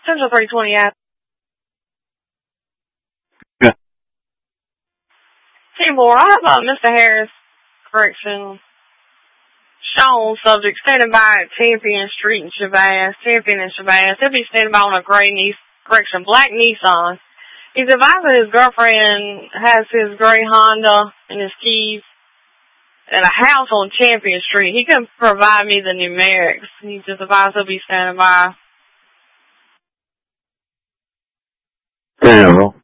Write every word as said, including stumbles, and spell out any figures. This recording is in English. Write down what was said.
Central three twenty app. Yeah. Timor, I have uh, Mister Harris, correction, Sean subject, standing by at Champion Street in Shabazz, Champion in Shabazz. He'll be standing by on a gray Nissan, correction, black Nissan. He's advising his girlfriend has his gray Honda and his keys at a house on Champion Street. He can provide me the numerics. He just advised he'll be standing by. Damn.